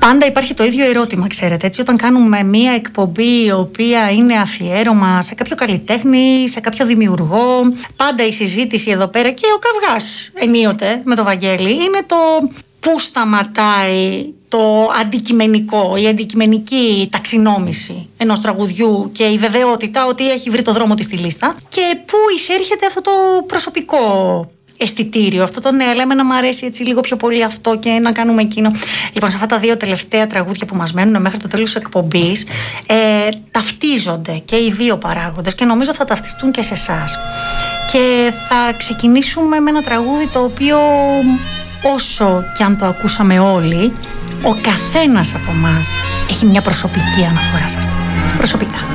Πάντα υπάρχει το ίδιο ερώτημα, ξέρετε. Έτσι, όταν κάνουμε μία εκπομπή η οποία είναι αφιέρωμα σε κάποιο καλλιτέχνη, σε κάποιο δημιουργό, πάντα η συζήτηση εδώ πέρα και ο καυγάς ενίοτε με το Βαγγέλη είναι το πού σταματάει το αντικειμενικό, η αντικειμενική ταξινόμηση ενός τραγουδιού και η βεβαιότητα ότι έχει βρει το δρόμο της στη λίστα και πού εισέρχεται αυτό το προσωπικό αισθητήριο. Αυτό το ναι, αλλά εμένα μου αρέσει έτσι λίγο πιο πολύ αυτό και να κάνουμε εκείνο. Λοιπόν, σε αυτά τα 2 τελευταία τραγούδια που μας μένουν μέχρι το τέλος της εκπομπής, ταυτίζονται και οι 2 παράγοντες και νομίζω θα ταυτιστούν και σε εσάς. Και θα ξεκινήσουμε με ένα τραγούδι το οποίο, όσο και αν το ακούσαμε όλοι, ο καθένας από εμάς έχει μια προσωπική αναφορά σε αυτό. Προσωπικά.